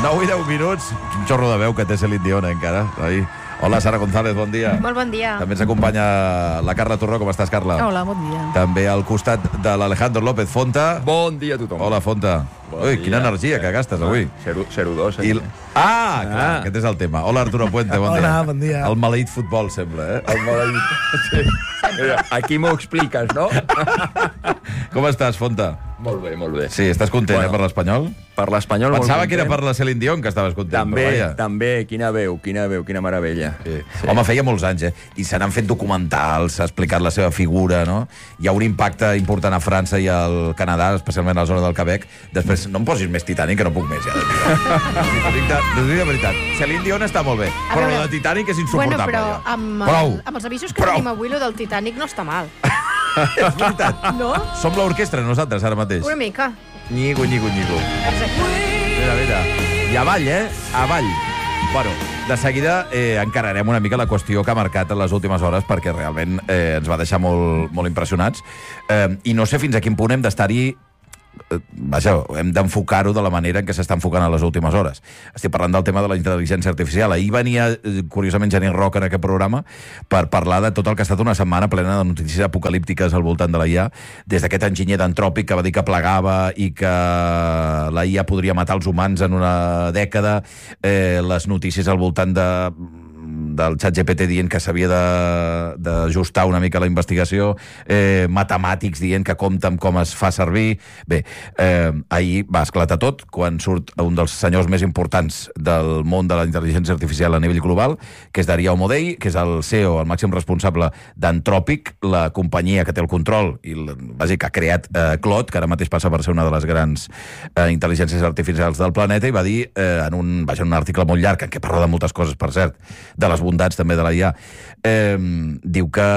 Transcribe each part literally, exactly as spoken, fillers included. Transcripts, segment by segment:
nou i deu minuts. Un xorro de veu que té Celine Dion, eh, encara. Ahí. Hola, Sara González, bon dia. Molt bon dia. També ens acompanya la Carla Torró. Com estàs, Carla? Hola, bon dia. També al costat de l'Alejandro López Fonta. Bon dia a tothom. Hola, Fonta. Bon Ui, dia. quina energia que gastes avui. zero dos. I... Ah, clar, ah, aquest és el tema. Hola, Arturo Puente, bon dia. Hola, bon dia. El maleït futbol, sembla, eh? El maleït. Sí. Aquí m'ho expliques, no? Com estàs, Fonta? Molt bé, molt bé. Sí, estàs content, Bueno, eh, per l'Espanyol? Per l'Espanyol molt Pensava content. que era per la Celine Dion que estaves content. També, però vaja. també. Quina veu, quina veu, quina meravella. Sí. Sí. Home, feia molts anys, eh? I se n'han fet documentals, s'ha explicat la seva figura, no? Hi ha un impacte important a França i al Canadà, especialment a la zona del Quebec. Després, no em posis més Titanic, que no puc més, ja. T'ho dic de, t'ho dic de veritat. Celine Dion està molt bé, A però veure, la de Titanic és insuportable. Bueno, però ja. amb, Prou. amb els avisos que Prou. tenim avui, lo del Titanic no està mal. És veritat. No? Som l'orquestra, nosaltres, ara mateix. Una mica. Nyigo, nyigo, nyigo. Exacte. Mira, mira. I avall, eh? Avall. Bueno, de seguida eh, encararem una mica la qüestió que ha marcat en les últimes hores, perquè realment eh, ens va deixar molt, molt impressionats. Eh, I no sé fins a quin punt hem d'estar-hi... Eh, vaja, hem d'enfocar-ho de la manera en què s'està enfocant a les últimes hores. Estic parlant del tema de la intel·ligència artificial. Ahir venia, eh, curiosament, Janine Roca en aquest programa per parlar de tot el que ha estat una setmana plena de notícies apocalíptiques al voltant de la I A, des d'aquest enginyer d'Antròpic que va dir que plegava i que la I A podria matar els humans en una dècada, eh, les notícies al voltant de del ChatGPT dient que s'havia d'ajustar una mica la investigació, eh, matemàtics dient que compta amb com es fa servir. Bé, eh, ahir va esclatar tot quan surt un dels senyors més importants del món de la intel·ligència artificial a nivell global, que és Daria Omodei, que és el C E O, el màxim responsable d'Antròpic, la companyia que té el control i bàsic, que ha creat eh, Claude, que ara mateix passa per ser una de les grans eh, intel·ligències artificials del planeta, i va dir eh, en, un, vaja, en un article molt llarg, en què parla de moltes coses, per cert, de les bondats també de la I A, eh, diu que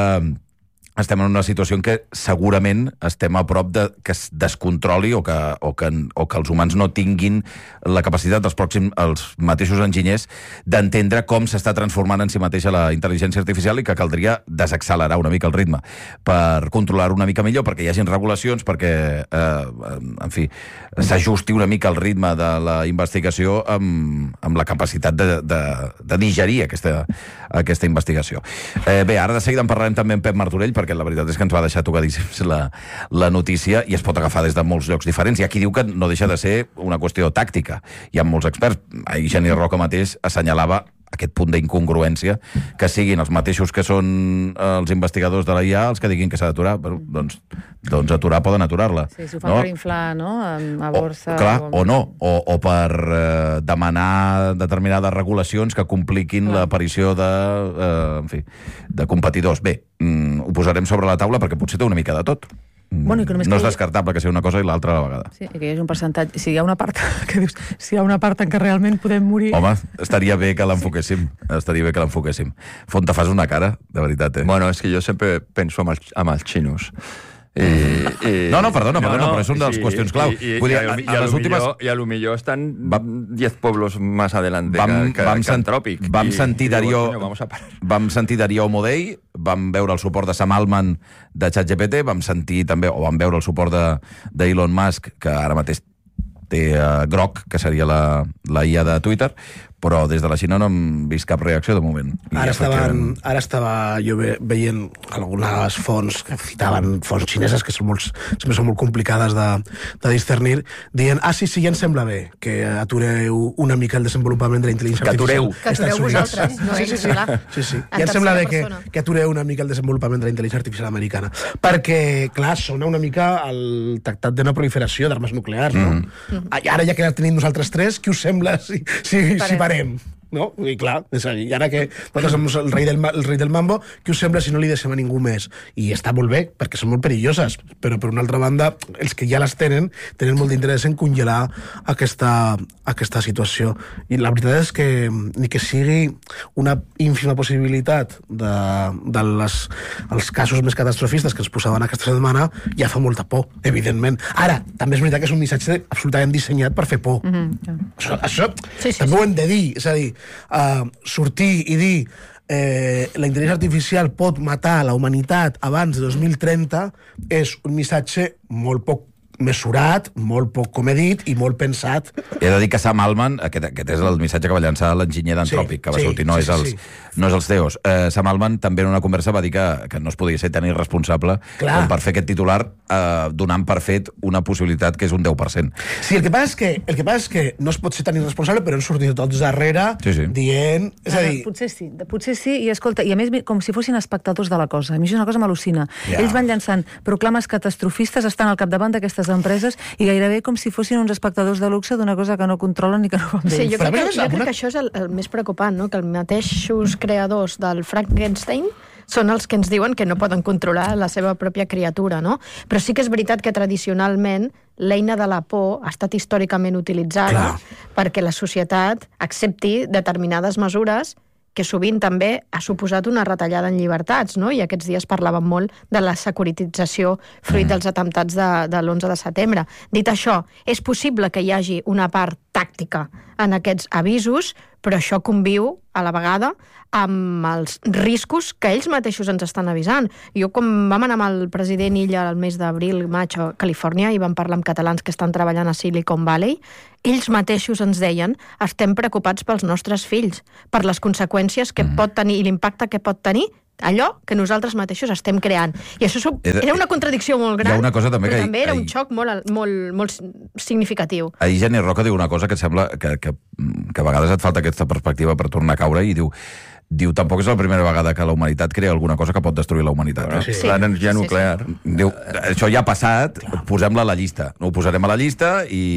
estem en una situació en què segurament estem a prop de que es descontroli o que, o que, o que els humans no tinguin la capacitat dels pròxims, els mateixos enginyers, d'entendre com s'està transformant en si mateixa la intel·ligència artificial i que caldria desaccelerar una mica el ritme per controlar una mica millor, perquè hi hagin regulacions, perquè, eh, en fi, s'ajusti una mica el ritme de la investigació amb, amb la capacitat de, de, de digerir aquesta, aquesta investigació. Eh, bé, ara de seguida en parlarem també amb Pep Martorell, perquè la veritat és que ens va deixar tocadíssims la, la notícia i es pot agafar des de molts llocs diferents. Hi ha qui diu que no deixa de ser una qüestió tàctica. Hi ha molts experts. Ahir Janine Roca mateix assenyalava aquest punt d'incongruència, que siguin els mateixos que són els investigadors de la I A els que diguin que s'ha d'aturar. Bueno, doncs, doncs aturar poden aturar-la. Sí, si ho fan no? per inflar, no?, a borsa... O, clar, o, o no, o, o per eh, demanar determinades regulacions que compliquin l'aparició de, eh, en fi, de competidors. Bé, mm, ho posarem sobre la taula perquè potser té una mica de tot. Bueno, i que només no que és hi- descartable que sigui una cosa i l'altra a la vegada. Sí, que hi hagi un percentatge... Si hi ha una part que dius, si hi ha una part en què realment podem morir... Home, estaria bé que l'enfoquéssim. Estaria bé que l'enfoquéssim. Fonta, fas una cara, de veritat, eh? Bueno, és que jo sempre penso amb els, amb els xinos. I, i... No, no, perdona, perdona, però és una de les qüestions clau. I, i, Vull dir, i, a, a- i, a a les lo últimes- millor, I a lo millor estan Va- diez pueblos más adelante Vam, que, que, vam, que sent, Antròpic. vam I- sentir i dius, Darío, "Coño, vamos a parar". vam sentir Darío Omodei, vam veure el suport de Sam Altman de ChatGPT, vam sentir també, o vam veure el suport de, de Elon Musk, que ara mateix té uh, Grok, que seria la, la I A de Twitter, però des de la Xina no hem vist cap reacció de moment. I Ara, estaven, efectivament- ara estava jo ve, veient algunes fonts que citaven fonts xineses que són molt, sempre són molt complicades de, de discernir, dient, ah, sí, sí, ja em sembla bé que atureu una mica el desenvolupament de la intel·ligència Que atureu. artificial. Que atureu Estats Units. vosaltres, no sí, ells, sí, sí. clar. sí, sí. En Ja em sembla bé que, tercera persona. que atureu una mica el desenvolupament de la intel·ligència artificial americana. Perquè, clar, sona una mica el tractat de no proliferació d'armes nuclears, no? Mm. Ara ja que la tenim nosaltres tres, què us sembla si, si, si parem? No? I clar, és a dir, i ara que nosaltres som el rei, del, ma- el rei del mambo, què us sembla si no li deixem a ningú més? I està molt bé, perquè són molt perilloses, però per una altra banda, els que ja les tenen, tenen molt d'interès en congelar aquesta, aquesta situació. I la veritat és que ni que sigui una ínfima possibilitat de, de les, els casos més catastrofistes que ens posaven aquesta setmana, ja fa molta por, evidentment. Ara, també és veritat que és un missatge absolutament dissenyat per fer por. Mm-hmm. Això, això Sí, sí, també sí. ho hem de dir, és a dir, uh, sortir i dir eh, la intel·ligència artificial pot matar la humanitat abans de dos mil trenta és un missatge molt poc mesurat, molt poc comedit i molt pensat. He de dir que Sam Altman, aquest, aquest és el missatge que va llançar l'enginyer d'Antròpic, sí, que va sí, sortir, no, sí, és els, sí, sí. no és els C E Os. Eh, Sam Altman també en una conversa va dir que, que no es podia ser tan irresponsable Clar. com per fer aquest titular eh, donant per fet una possibilitat que és un deu per cent. Sí, el que passa és que, el que, passa és que no es pot ser tan irresponsable, però han sortit tots darrere sí, sí. dient... És a dir... Potser sí, potser sí, i escolta, i a més com si fossin espectadors de la cosa. A mi això és una cosa m'al·lucina. Ja. Ells van llançant proclames catastrofistes, estan al capdavant d'aquestes empreses i gairebé com si fossin uns espectadors de luxe d'una cosa que no controlen i que no van bé. Sí, jo Però crec, a que, més, jo alguna- crec que això és el, el més preocupant, no? Que els mateixos creadors del Frankenstein són els que ens diuen que no poden controlar la seva pròpia criatura, no? Però sí que és veritat que tradicionalment l'eina de la por ha estat històricament utilitzada Clar. perquè la societat accepti determinades mesures que sovint també ha suposat una retallada en llibertats, no? I aquests dies parlàvem molt de la securitització fruit dels atemptats de, de l'onze de setembre. Dit això, és possible que hi hagi una part tàctica en aquests avisos, però això conviu a la vegada amb els riscos que ells mateixos ens estan avisant. Jo, quan vam anar amb el president Illa el mes d'abril, maig a Califòrnia, i vam parlar amb catalans que estan treballant a Silicon Valley, ells mateixos ens deien estem preocupats pels nostres fills, per les conseqüències que pot tenir i l'impacte que pot tenir allò que nosaltres mateixos estem creant. I això era una contradicció molt gran, hi ha una cosa també però que també era ahir- un xoc molt, molt, molt significatiu. Ahir Jenny Roca diu una cosa que et sembla que, que, que a vegades et falta aquesta perspectiva per tornar a caure i diu Diu, tampoc és la primera vegada que la humanitat crea alguna cosa que pot destruir la humanitat. Bueno, Eh? sí. L'energia Sí, sí, nuclear. Diu, això ja ha passat, posem-la a la llista. Ho posarem a la llista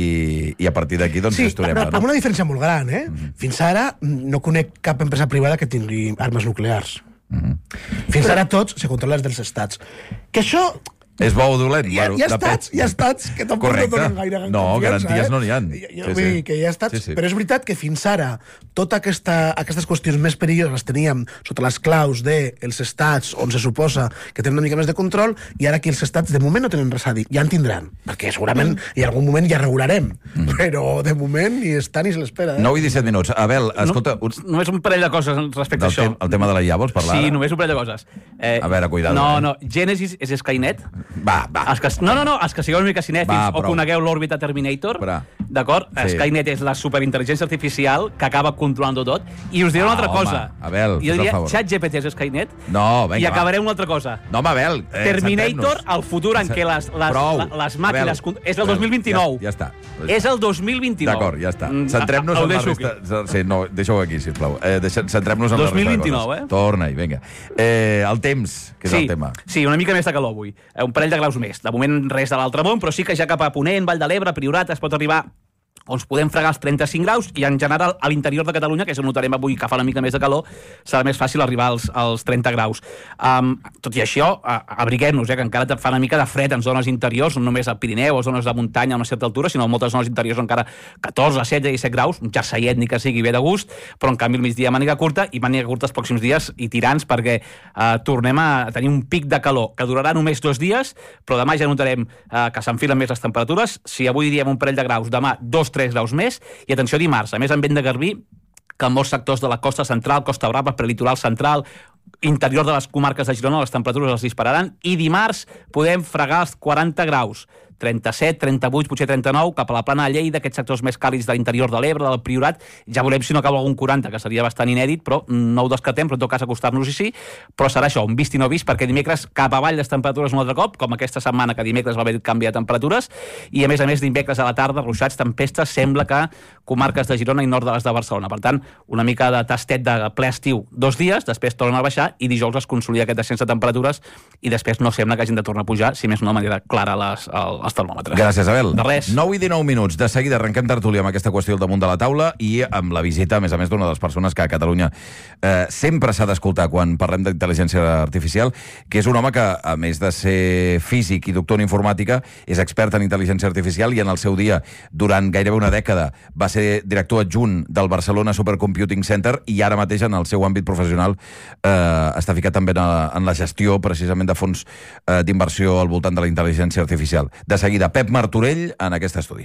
i, i a partir d'aquí doncs Sí, gestionem-la. però amb una diferència molt gran, eh? Mm-hmm. Fins ara no conec cap empresa privada que tingui armes nuclears. Mm-hmm. Fins ara tots se controlen dels estats. Que això... És bo o dolent? Hi ha, Bueno, hi ha depèn. estats, hi ha estats que tampoc Correcte. no donen gaire No, confiança, garanties eh? no n'hi ha. Jo, Sí, vull sí. dir que hi ha estats, Sí, sí. però és veritat que fins ara tota aquesta, aquestes qüestions més perilloses les teníem sota les claus dels estats on se suposa que tenen una mica més de control i ara aquí els estats de moment no tenen res a dir. Ja en tindran, perquè segurament en algun moment ja regularem, mm. però de moment ni està ni se l'espera. Eh? nou i disset minuts. Abel, escolta... No, només un parell de coses respecte a Del això. tem, el tema de la I A, vols parlar? Sí, ara? només un parell de coses. Eh, A veure, cuidado, No, eh? no, Genesis és Skynet. Va, va. Els que, no, no, no, els que sigueu una mica cinèfils Va, o prou. conegueu l'òrbita Terminator, Però. d'acord? Sí. Skynet és la superintel·ligència artificial que acaba controlant-ho tot. I us diré una Ah, altra home, cosa. Abel, fes jo el diria, favor. ChatGPT és Skynet. No, vinga, I va. acabaré amb una altra cosa. No, home, Abel, eh, Terminator, centrem-nos. el futur en què les, les, Prou. les, les màquines... Abel, és el Abel, dos mil vint-i-nou. Ja, ja està. És el dos mil vint-i-nou. D'acord, ja està. Mm, Centrem-nos ho en la deixo resta... Sí, no, deixa-ho aquí, sisplau. Eh, deixa, centrem-nos en la dos mil resta de vint-i-nou, coses. eh? Torna-hi, vinga. Eh, el temps, que és sí, el tema. Sí, una mica més de calor avui. Eh, Un parell de graus més. De moment res de l'altre món, però sí que ja cap a Ponent, Vall de l'Ebre, Priorat, es pot arribar on ens podem fregar els trenta-cinc graus i en general a l'interior de Catalunya, que és on notarem avui que fa una mica més de calor, serà més fàcil arribar als, als trenta graus. Um, tot i això, uh, abriguem-nos, eh, que encara fa una mica de fred en zones interiors, no només al Pirineu o zones de muntanya a una certa altura, sinó en moltes zones interiors encara catorze, setze, disset graus, un jerseiet ni que sigui bé de gust, però en canvi al migdia màniga curta i màniga curta els pròxims dies i tirants perquè uh, tornem a tenir un pic de calor que durarà només dos dies, però demà ja notarem uh, que s'enfilen més les temperatures. Si avui diem un parell de graus, demà dos tres graus més, i atenció dimarts, a més amb vent de garbí, que en molts sectors de la costa central, Costa Brava, prelitoral central, interior de les comarques de Girona, les temperatures els dispararan, i dimarts podem fregar els quaranta graus, trenta-set, trenta-vuit, potser trenta-nou, cap a la plana de Lleida, aquests sectors més càlids de l'interior de l'Ebre, del Priorat, ja veurem si no cau algun quaranta, que seria bastant inèdit, però no ho descartem, però en tot cas acostar-nos-hi sí, però serà això, un vist i no vist, perquè dimecres cap avall les temperatures un altre cop, com aquesta setmana que dimecres va haver canvi de temperatures, i a més a més dimecres a la tarda, ruixats, tempestes, sembla que comarques de Girona i nord de les de Barcelona. Per tant, una mica de tastet de ple estiu dos dies, després tornen a baixar i dijous es consolida aquest descens de temperatures i després no sembla que hagin de tornar a pujar, si més no de manera clara les, els termòmetres. Gràcies, Abel. De res. nou i dinou minuts. De seguida arrenquem tertúlia amb aquesta qüestió al damunt de la taula i amb la visita, a més a més, d'una de les persones que a Catalunya eh, sempre s'ha d'escoltar quan parlem d'intel·ligència artificial, que és un home que, a més de ser físic i doctor en informàtica, és expert en intel·ligència artificial i en el seu dia, durant gairebé una dècada, va ser director adjunt del Barcelona Supercomputing Center i ara mateix en el seu àmbit professional eh, està ficat també en la, en la gestió precisament de fons eh, d'inversió al voltant de la intel·ligència artificial. De seguida, Pep Martorell en aquest estudi.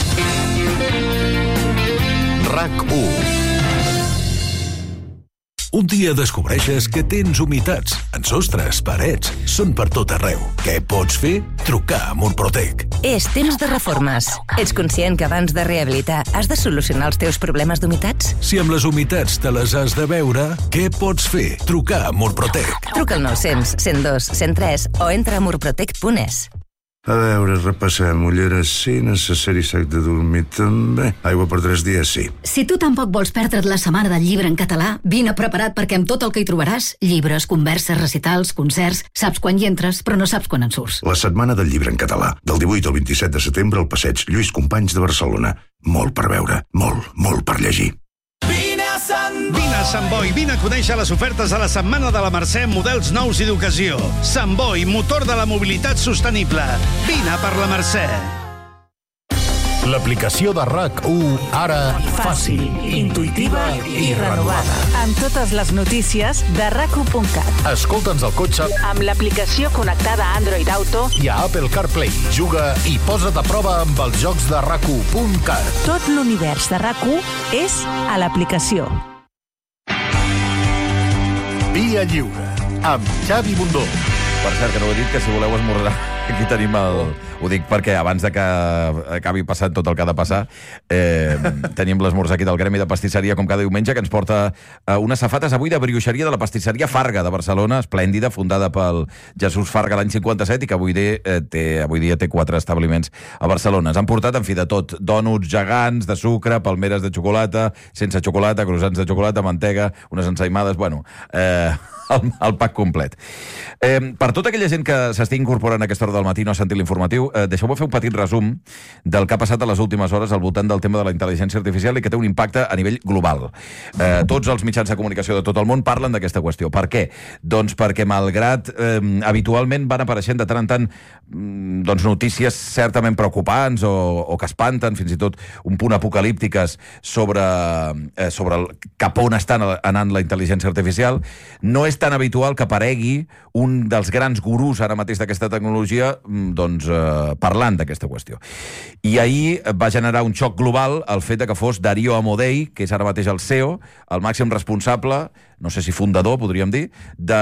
RAC u. Un dia descobreixes que tens humitats en sostres, parets, són per tot arreu. Què pots fer? Trucar a Murprotec. És temps de reformes. Ets conscient que abans de rehabilitar has de solucionar els teus problemes d'humitats? Si amb les humitats te les has de veure, què pots fer? Trucar a Murprotec. Truca al nou-cents, cent dos, cent tres o entra a murprotec punt es. A veure, repassem. Ulleres sí, necessari sac de dormir també. Aigua per tres dies sí. Si tu tampoc vols perdre't la setmana del llibre en català, vine preparat perquè amb tot el que hi trobaràs, llibres, converses, recitals, concerts, saps quan hi entres, però no saps quan en surts. La setmana del llibre en català, del divuit al vint-i-set de setembre al passeig Lluís Companys de Barcelona. Molt per veure, molt, molt per llegir. Vine a Sant Boi, vine a conèixer les ofertes de la Setmana de la Mercè, models nous i d'ocasió. Sant Boi, motor de la mobilitat sostenible. Vine per la Mercè. L'aplicació de RAC u, ara fàcil, intuïtiva i renovada. Amb totes les notícies de rac u punt cat. Escolta'ns al cotxe amb l'aplicació connectada a Android Auto i a Apple CarPlay. Juga i posa't a prova amb els jocs de rac u punt cat. Tot l'univers de RAC u és a l'aplicació. Via Lliure, amb Xavi Bundó. Per cert, que no ho he dit, que si voleu esmorzar, aquí tenim el... Ho dic perquè abans de que acabi passant tot el que ha de passar, eh, tenim l'esmorzar aquí del Gremi de Pastisseria, com cada diumenge, que ens porta eh, unes safates avui de brioixeria de la pastisseria Farga de Barcelona, esplèndida, fundada pel Jesús Farga l'any cinquanta-set i que avui, de, eh, té, avui dia té quatre establiments a Barcelona. Ens han portat, en fi, de tot. Dònuts gegants de sucre, palmeres de xocolata, sense xocolata, croissants de xocolata, mantega, unes ensaïmades, bueno... Eh, El, el pack complet. Eh, per tota aquella gent que s'estigui incorporant a aquesta hora del matí no ha sentit l'informatiu, eh, deixeu-me fer un petit resum del que ha passat a les últimes hores al voltant del tema de la intel·ligència artificial i que té un impacte a nivell global. Eh, tots els mitjans de comunicació de tot el món parlen d'aquesta qüestió. Per què? Doncs perquè, malgrat eh, habitualment van apareixent de tant en tant mm, doncs notícies certament preocupants o, o que espanten, fins i tot un punt apocalíptiques sobre, eh, sobre el, cap on està anant la intel·ligència artificial, no és tan habitual que aparegui un dels grans gurús ara mateix d'aquesta tecnologia doncs, eh, parlant d'aquesta qüestió. I ahir va generar un xoc global el fet de que fos Darío Amodei, que és ara mateix el C E O, el màxim responsable, no sé si fundador, podríem dir,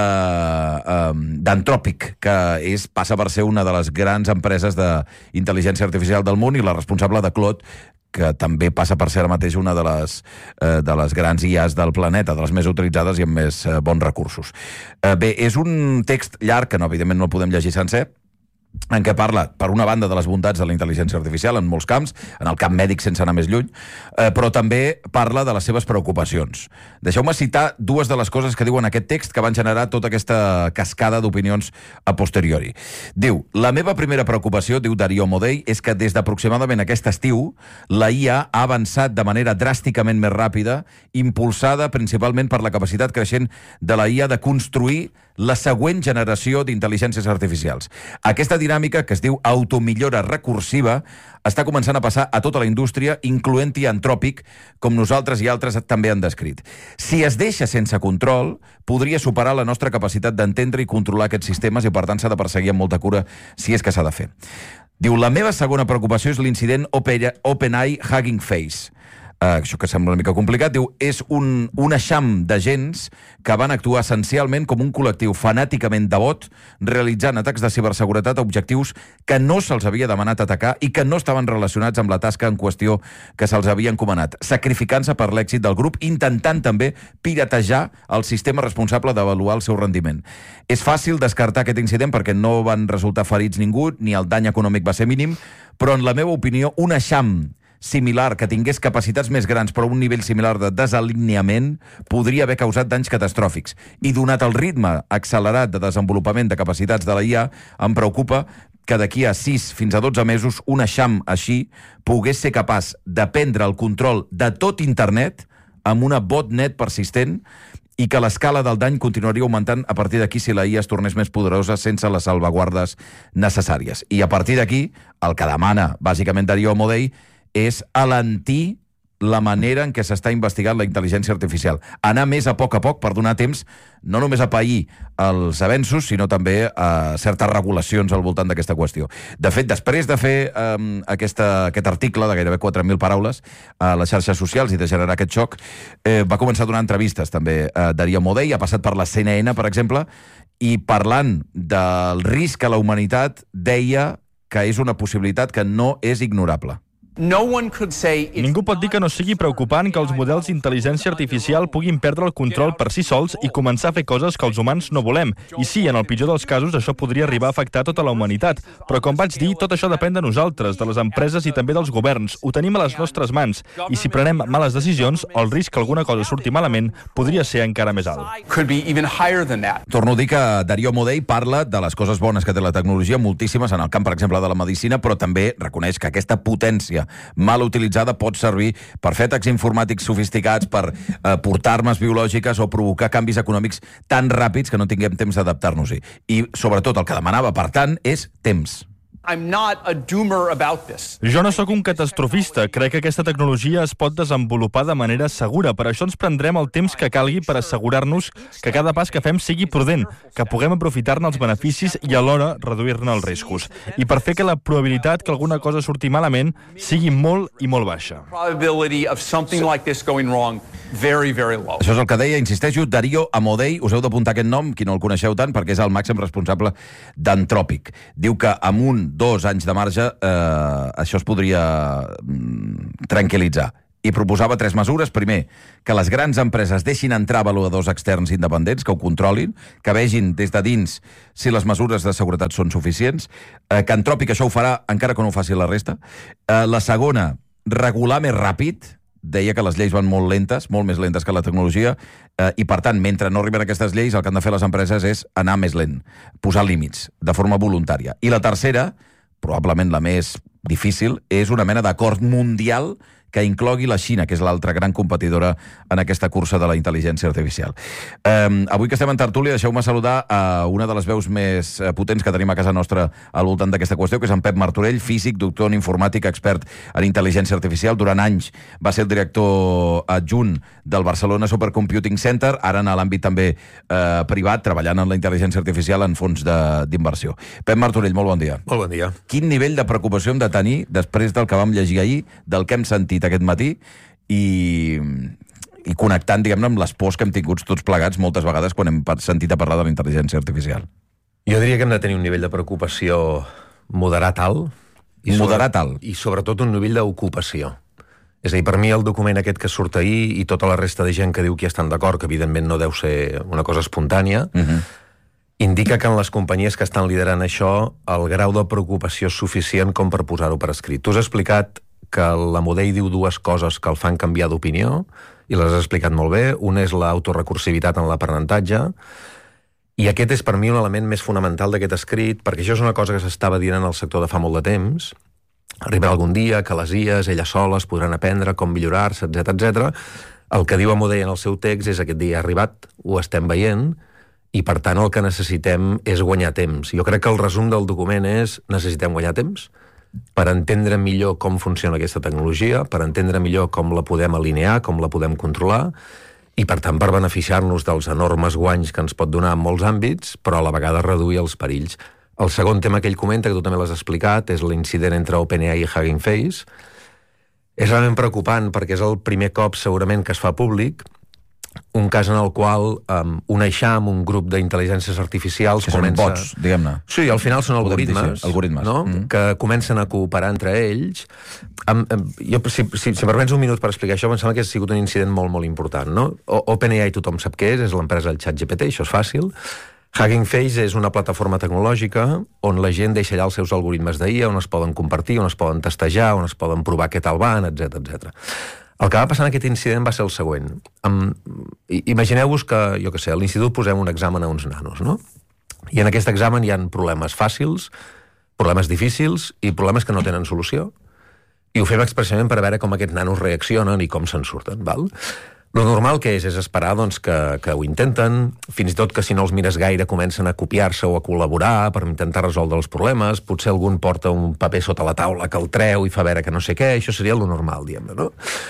d'Anthropic, que és, passa per ser una de les grans empreses d'intel·ligència artificial del món i la responsable de Claude, que també passa per ser ara mateix una de les, eh, de les grans I As del planeta, de les més utilitzades i amb més eh, bons recursos. Eh, bé, és un text llarg, que no, evidentment no el podem llegir sencer, en què parla, per una banda, de les bondats de la intel·ligència artificial en molts camps, en el camp mèdic sense anar més lluny, eh, però també parla de les seves preocupacions. Deixeu-me citar dues de les coses que diuen aquest text que van generar tota aquesta cascada d'opinions a posteriori. Diu, la meva primera preocupació, diu Darío Amodei, és que des d'aproximadament aquest estiu la I A ha avançat de manera dràsticament més ràpida, impulsada principalment per la capacitat creixent de la I A de construir la següent generació d'intel·ligències artificials. Aquesta dinàmica, que es diu automillora recursiva, està començant a passar a tota la indústria, incloent-hi Anthropic, com nosaltres i altres també han descrit. Si es deixa sense control, podria superar la nostra capacitat d'entendre i controlar aquests sistemes i, per tant, s'ha de perseguir amb molta cura si és que s'ha de fer. Diu, la meva segona preocupació és l'incident OpenAI Hugging Face. Uh, això que sembla una mica complicat, diu, és un, un eixam d'agents que van actuar essencialment com un col·lectiu fanàticament devot, realitzant atacs de ciberseguretat a objectius que no se'ls havia demanat atacar i que no estaven relacionats amb la tasca en qüestió que se'ls havia encomanat, sacrificant-se per l'èxit del grup, intentant també piratejar el sistema responsable d'avaluar el seu rendiment. És fàcil descartar aquest incident perquè no van resultar ferits ningú, ni el dany econòmic va ser mínim, però en la meva opinió, un eixam similar, que tingués capacitats més grans però un nivell similar de desalineament, podria haver causat danys catastròfics. I donat el ritme accelerat de desenvolupament de capacitats de la I A, em preocupa que d'aquí a sis fins a dotze mesos un eixam així pogués ser capaç de prendre el control de tot internet amb una botnet persistent i que l'escala del dany continuaria augmentant a partir d'aquí si la I A es tornés més poderosa sense les salvaguardes necessàries. I a partir d'aquí, el que demana bàsicament Darío Amodei és alentir la manera en què s'està investigant la intel·ligència artificial. Anar més a poc a poc per donar temps no només a pair els avenços, sinó també a certes regulacions al voltant d'aquesta qüestió. De fet, després de fer um, aquesta, aquest article de gairebé quatre mil paraules a les xarxes socials i de generar aquest xoc, eh, va començar a donar entrevistes també. Eh, Darío Amodei ha passat per la C N N, per exemple, i parlant del risc a la humanitat deia que és una possibilitat que no és ignorable. Ningú pot dir que no sigui preocupant que els models d'intel·ligència artificial puguin perdre el control per si sols i començar a fer coses que els humans no volem. I sí, en el pitjor dels casos, això podria arribar a afectar tota la humanitat. Però, com vaig dir, tot això depèn de nosaltres, de les empreses i també dels governs. Ho tenim a les nostres mans. I si prenem males decisions, el risc que alguna cosa surti malament podria ser encara més alt. Torno a dir que Darío Amodei parla de les coses bones que té la tecnologia, moltíssimes en el camp, per exemple, de la medicina, però també reconeix que aquesta potència mal utilitzada pot servir per fer atacs informàtics sofisticats, per eh, portar armes biològiques o provocar canvis econòmics tan ràpids que no tinguem temps d'adaptar-nos-hi. I, sobretot, el que demanava, per tant, és temps. Jo no sóc un catastrofista. Crec que aquesta tecnologia es pot desenvolupar de manera segura. Per això ens prendrem el temps que calgui per assegurar-nos que cada pas que fem sigui prudent, que puguem aprofitar-ne els beneficis i alhora reduir-ne els riscos. I per fer que la probabilitat que alguna cosa surti malament sigui molt i molt baixa. Això és el que deia, insisteixo, Darío Amodei. Us heu d'apuntar aquest nom, qui no el coneixeu tant, perquè és el màxim responsable d'Antròpic. Diu que amb un, dos anys de marge eh, això es podria mm, tranquil·litzar. I proposava tres mesures. Primer, que les grans empreses deixin entrar avaluadors externs independents, que ho controlin, que vegin des de dins si les mesures de seguretat són suficients, eh, que Antròpic això ho farà encara que no ho faci la resta. Eh, la segona, regular més ràpid. Deia que les lleis van molt lentes, molt més lentes que la tecnologia, eh, i per tant, mentre no arriben aquestes lleis, el que han de fer les empreses és anar més lent, posar límits, de forma voluntària. I la tercera, probablement la més difícil, és una mena d'acord mundial que inclogui la Xina, que és l'altra gran competidora en aquesta cursa de la intel·ligència artificial. Eh, avui que estem en tertúlia, deixeu-me saludar a una de les veus més potents que tenim a casa nostra al voltant d'aquesta qüestió, que és en Pep Martorell, físic, doctor en informàtica, expert en intel·ligència artificial. Durant anys va ser el director adjunt del Barcelona Supercomputing Center, ara en l'àmbit també eh, privat, treballant en la intel·ligència artificial en fons d'inversió. Pep Martorell, molt bon dia. Molt bon dia. Quin nivell de preocupació hem de tenir després del que vam llegir ahir, del que hem sentit aquest matí i, i connectant, diguem-ne, amb les pors que hem tingut tots plegats moltes vegades quan hem sentit a parlar de la intel·ligència artificial? Jo diria que hem de tenir un nivell de preocupació moderat alt. I moderat alt. I sobretot un nivell d'ocupació. És a dir, per mi el document aquest que surt ahir i tota la resta de gent que diu que hi estan d'acord, que evidentment no deu ser una cosa espontània, uh-huh. indica que en les companyies que estan liderant això el grau de preocupació és suficient com per posar-ho per escrit. Tu has explicat que l'Amodei diu dues coses que el fan canviar d'opinió, i les has explicat molt bé. Una és l'autorecursivitat en l'aprenentatge, i aquest és per mi un element més fonamental d'aquest escrit, perquè això és una cosa que s'estava dient en el sector de fa molt de temps. Arribarà algun dia que les I As, elles soles, podran aprendre com millorar-se, etcètera, etcètera. El que diu Amodei en el seu text és aquest dia ha arribat, ho estem veient, i per tant el que necessitem és guanyar temps. Jo crec que el resum del document és necessitem guanyar temps, per entendre millor com funciona aquesta tecnologia, per entendre millor com la podem alinear, com la podem controlar, i per tant per beneficiar-nos dels enormes guanys que ens pot donar en molts àmbits, però a la vegada reduir els perills. El segon tema que ell comenta, que tu també l'has explicat, és l'incident entre OpenAI i Hugging Face. És realment preocupant perquè és el primer cop segurament que es fa públic un cas en el qual um, un eixam, un grup d'intel·ligències artificials que comença... són bots, diguem-ne. Sí, al final són algoritmes, algoritmes. No? Mm. que comencen a cooperar entre ells. Um, um, jo, si, si, si em permets un minut per explicar això, em sembla que ha sigut un incident molt, molt important. No? OpenAI tothom sap què és, és l'empresa del ChatGPT, això és fàcil. Hugging Face és una plataforma tecnològica on la gent deixa allà els seus algoritmes d'I A, on es poden compartir, on es poden testejar, on es poden provar què tal van, etcètera, etcètera. El que va passar en aquest incident va ser el següent. Um, Imagineu-vos que, jo què sé, a l'institut posem un examen a uns nanos, no? I en aquest examen hi ha problemes fàcils, problemes difícils i problemes que no tenen solució. I ho fem expressament per veure com aquests nanos reaccionen i com se'n surten, val? Lo normal que és, és esperar doncs, que, que ho intenten, fins i tot que si no els mires gaire comencen a copiar-se o a col·laborar per intentar resoldre els problemes, potser algun porta un paper sota la taula que el treu i fa veure que no sé què, això seria lo normal, diguem-ne, no?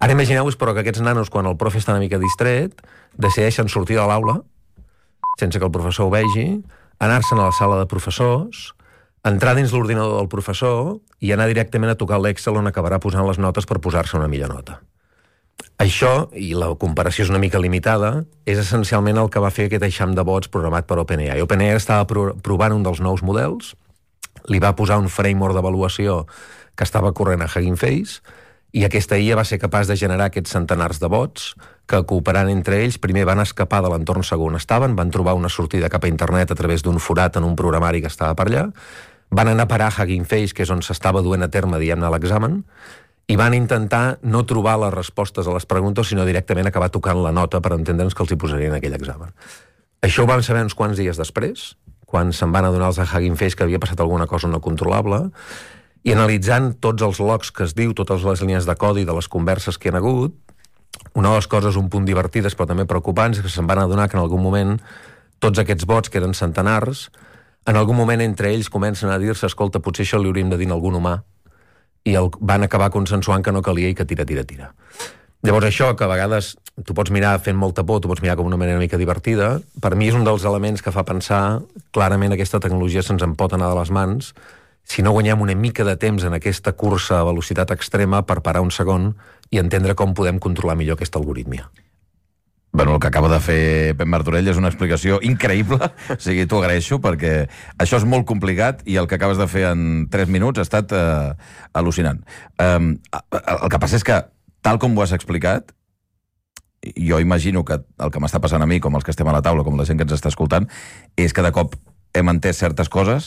Ara imagineu-vos, però, que aquests nanos, quan el profe està una mica distret, decideixen sortir de l'aula, sense que el professor ho vegi, anar-se'n a la sala de professors, entrar dins l'ordinador del professor i anar directament a tocar l'Excel on acabarà posant les notes per posar-se una millor nota. Això, i la comparació és una mica limitada, és essencialment el que va fer aquest eixam de bots programat per OpenAI. OpenAI estava provant un dels nous models, li va posar un framework d'avaluació que estava corrent a Hugging Face, i aquesta I A va ser capaç de generar aquests centenars de bots que, cooperant entre ells, primer van escapar de l'entorn segur on estaven, van trobar una sortida cap a internet a través d'un forat en un programari que estava per allà, van anar a parar a Hugging Face, que és on s'estava duent a terme, diguem-ne, l'examen, i van intentar no trobar les respostes a les preguntes, sinó directament acabar tocant la nota per entendre'ns que els hi posarien aquell examen. Això ho vam saber uns quants dies després, quan se'n van adonar els de Hugging Face que havia passat alguna cosa no controlable, i analitzant tots els logs que es diu, totes les línies de codi de les converses que hi ha hagut, una de les coses un punt divertides però també preocupants és que se'n van adonar que en algun moment tots aquests bots, que eren centenars, en algun moment entre ells comencen a dir-se escolta, potser això li hauríem de dir a algun humà, i el, van acabar consensuant que no calia i que tira, tira, tira. Llavors això, que a vegades tu pots mirar fent molta por, tu pots mirar com una manera una mica divertida, per mi és un dels elements que fa pensar clarament aquesta tecnologia se'ns en pot anar de les mans si no guanyem una mica de temps en aquesta cursa a velocitat extrema per parar un segon i entendre com podem controlar millor aquesta algoritmia. Bueno, el que acaba de fer Pep Martorell és una explicació increïble, o sigui, t'ho agraeixo, perquè això és molt complicat i el que acabes de fer en tres minuts ha estat eh, al·lucinant. Um, el que passa és que, tal com ho has explicat, jo imagino que el que m'està passant a mi, com els que estem a la taula, com la gent que ens està escoltant, és que de cop hem entès certes coses